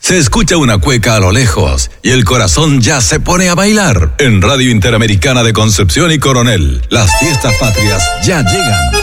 Se escucha una cueca a lo lejos y el corazón ya se pone a bailar. En Radio Interamericana de Concepción y Coronel, las fiestas patrias ya llegan.